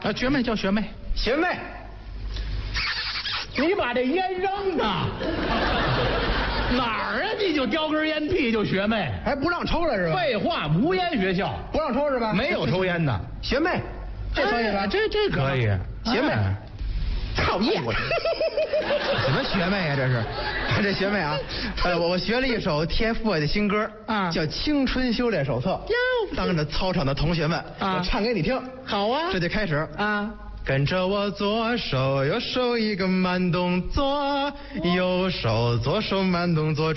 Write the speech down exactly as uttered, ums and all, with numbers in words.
啊，学妹叫学妹。 学妹， 你把这烟扔啊！哪儿啊？你就叼根烟屁就学妹？ 还不让抽了是吧？ 废话，无烟学校不让抽是吧？ 没有抽烟的。 学妹，这可以吧？ 哎这这可以。 学妹。 哎讨厌！什么学妹啊？这是，这学妹啊，呃，我我学了一首 T F boys 的新歌啊， 叫《青春修炼手册》。哟，当着操场的同学们，啊，我唱给你听。 好啊， 这就开始啊。 跟着我左手右手一个慢动作，右手左手慢动作